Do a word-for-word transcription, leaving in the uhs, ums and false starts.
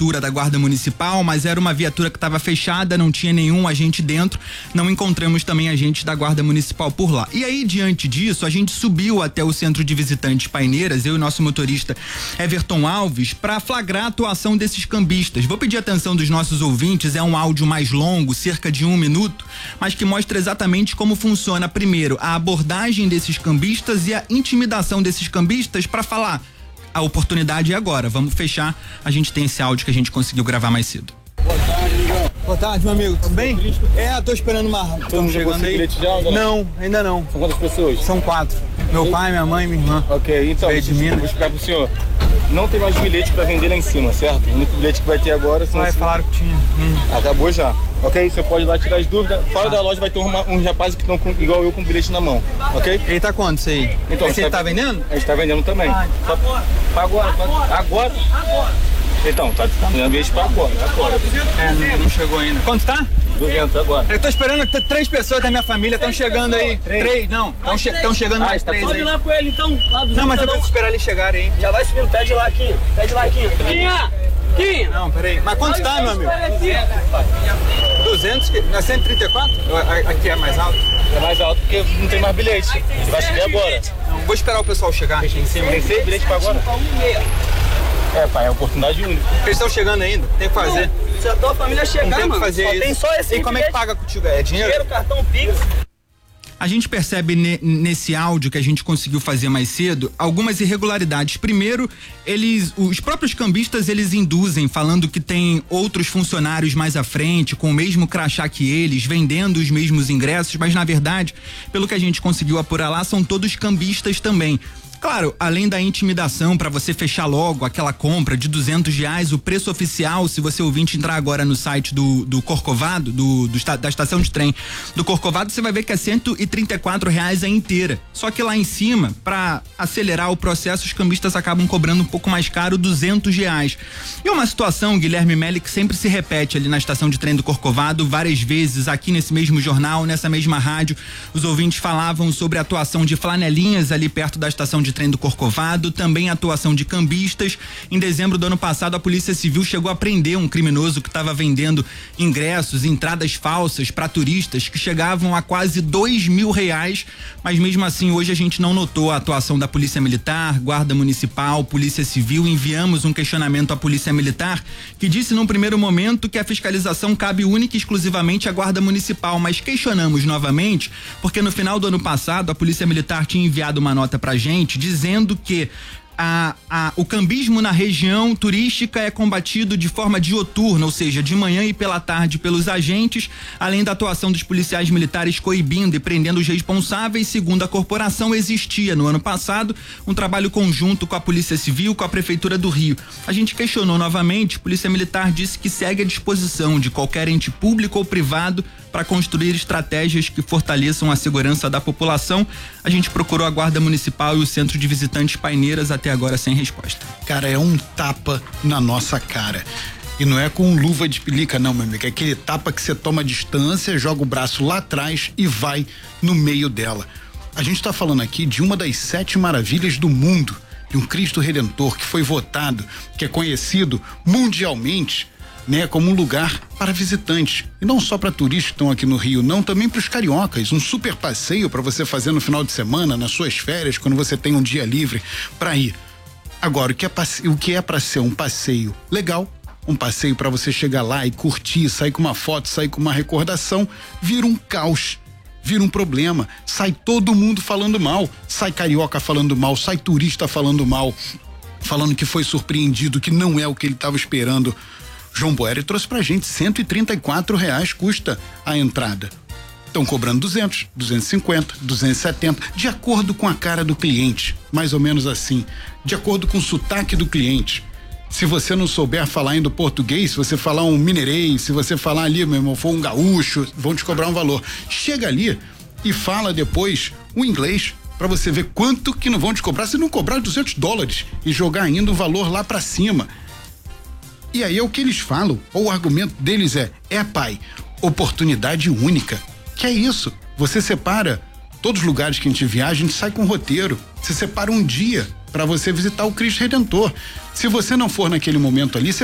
viatura da Guarda Municipal, mas era uma viatura que estava fechada, não tinha nenhum agente dentro, não encontramos também agentes da Guarda Municipal por lá. E aí, diante disso, a gente subiu até o Centro de Visitantes Paineiras, eu e nosso motorista Everton Alves, para flagrar a atuação desses cambistas. Vou pedir a atenção dos nossos ouvintes, é um áudio mais longo, cerca de um minuto, mas que mostra exatamente como funciona, primeiro, a abordagem desses cambistas e a intimidação desses cambistas para falar: a oportunidade é agora, vamos fechar. A gente tem esse áudio que a gente conseguiu gravar mais cedo. Boa tarde, Miguel. Boa tarde, meu amigo, tudo bem? É, tô esperando uma... Estamos chegando aí? Já, não, ainda não. São quantas pessoas? São quatro. Meu pai, minha mãe e minha irmã. Ok, então, de Minas. Vou explicar pro senhor. Não tem mais bilhete pra vender lá em cima, certo? O único bilhete que vai ter agora... Vai, assim, falaram que tinha. Hum. Acabou já. Ok? Você pode ir lá tirar as dúvidas. Fora da loja vai ter uma, uns rapazes que estão igual eu com bilhete na mão. Ok? Ele tá quanto isso aí? Então, Esse você ele tá, tá vendendo? A gente tá vendendo também. Ah, Só, agora. Agora? Agora? Agora? Agora. Então, tá vendendo bilhete pra agora. Agora. É, não, não chegou ainda. Quanto tá? duzentos agora. Eu tô esperando que três pessoas da minha família estão chegando aí. Três? três não. Estão che chegando ah, mais tá três aí. aí. lá com ele então. Lá do não, mas eu vou esperar eles chegarem aí. Já vai subindo, pede lá aqui. Pede lá aqui. Quinha! Quinha! Não, peraí. Mas quanto tá, meu amigo? duzentos? Não é cento e trinta e quatro? Aqui é mais alto? É mais alto porque não tem mais bilhete. Você vai subir agora. Não, vou esperar o pessoal chegar aqui em cima. Tem seis bilhetes pra agora? É, pai, é oportunidade única. Eles estão chegando ainda, tem que fazer. Se a tua família chegar, não tem mano, que fazer só isso. tem só esse E como é que paga contigo? É dinheiro? Dinheiro, cartão, Pix. A gente percebe ne, nesse áudio que a gente conseguiu fazer mais cedo algumas irregularidades. Primeiro, eles, os próprios cambistas, eles induzem falando que tem outros funcionários mais à frente com o mesmo crachá que eles, vendendo os mesmos ingressos, mas na verdade, pelo que a gente conseguiu apurar lá, são todos cambistas também. Claro, além da intimidação para você fechar logo aquela compra de duzentos reais, o preço oficial, se você ouvinte entrar agora no site do, do Corcovado, do, do, da estação de trem do Corcovado, você vai ver que é cento e trinta e quatro reais a inteira. Só que lá em cima, para acelerar o processo, os cambistas acabam cobrando um pouco mais caro, duzentos reais. E é uma situação, Guilherme Melli, que sempre se repete ali na estação de trem do Corcovado, várias vezes aqui nesse mesmo jornal, nessa mesma rádio, os ouvintes falavam sobre a atuação de flanelinhas ali perto da estação de trem do Corcovado, também a atuação de cambistas. Em dezembro do ano passado, a Polícia Civil chegou a prender um criminoso que estava vendendo ingressos, entradas falsas para turistas que chegavam a quase dois mil reais, mas mesmo assim hoje a gente não notou a atuação da Polícia Militar, Guarda Municipal, Polícia Civil. Enviamos um questionamento à Polícia Militar que disse num primeiro momento que a fiscalização cabe única e exclusivamente à Guarda Municipal, mas questionamos novamente porque no final do ano passado a Polícia Militar tinha enviado uma nota pra gente dizendo que A, a, o cambismo na região turística é combatido de forma dioturna, ou seja, de manhã e pela tarde pelos agentes, além da atuação dos policiais militares coibindo e prendendo os responsáveis. Segundo a corporação, existia no ano passado um trabalho conjunto com a Polícia Civil, com a Prefeitura do Rio. A gente questionou novamente, a Polícia Militar disse que segue à disposição de qualquer ente público ou privado para construir estratégias que fortaleçam a segurança da população. A gente procurou a Guarda Municipal e o Centro de Visitantes Paineiras, até agora sem resposta. Cara, é um tapa na nossa cara. E não é com luva de pelica, não, meu amigo. É aquele tapa que você toma distância, joga o braço lá atrás e vai no meio dela. A gente tá falando aqui de uma das sete maravilhas do mundo, de um Cristo Redentor que foi votado, que é conhecido mundialmente, né, como um lugar para visitantes. E não só para turistas que estão aqui no Rio, não, também para os cariocas. Um super passeio para você fazer no final de semana, nas suas férias, quando você tem um dia livre para ir. Agora, o que é, o que é para ser um passeio legal, um passeio para você chegar lá e curtir, sair com uma foto, sair com uma recordação, vira um caos, vira um problema. Sai todo mundo falando mal, sai carioca falando mal, sai turista falando mal, falando que foi surpreendido, que não é o que ele estava esperando. João Boeri trouxe pra gente cento e trinta e quatro reais custa a entrada. Estão cobrando duzentos, duzentos e cinquenta, duzentos e setenta, de acordo com a cara do cliente, mais ou menos assim, de acordo com o sotaque do cliente. Se você não souber falar ainda português, se você falar um mineirês, se você falar ali, meu irmão, for um gaúcho, vão te cobrar um valor. Chega ali e fala depois o inglês, para você ver quanto que não vão te cobrar, se não cobrar duzentos dólares e jogar ainda o valor lá para cima. E aí é o que eles falam, ou o argumento deles é, é pai, oportunidade única. Que é isso? Você separa todos os lugares que a gente viaja, a gente sai com um roteiro. Você separa um dia para você visitar o Cristo Redentor. Se você não for naquele momento ali, você